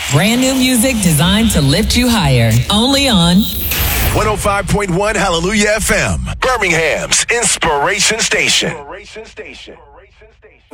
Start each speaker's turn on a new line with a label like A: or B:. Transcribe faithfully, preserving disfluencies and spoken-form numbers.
A: Brand new music designed to lift you higher. Only on
B: one oh five point one Hallelujah F M, Birmingham's Inspiration Station.